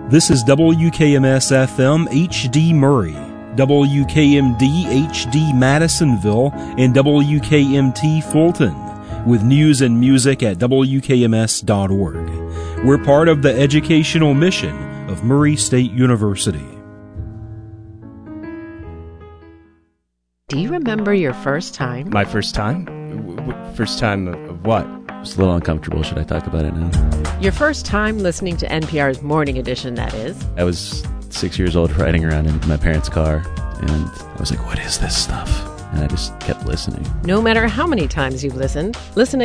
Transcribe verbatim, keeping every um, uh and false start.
This is W K M S F M H D Murray, W K M D H D Madisonville, and W K M T Fulton, with news and music at W K M S dot org. We're part of the educational mission of Murray State University. Do you remember your first time? My first time? W- w- First time of, of what? It's a little uncomfortable. Should I talk about it now? Your first time listening to N P R's Morning Edition, that is. I was six years old riding around in my parents' car, and I was like, what is this stuff? And I just kept listening. No matter how many times you've listened, listen again.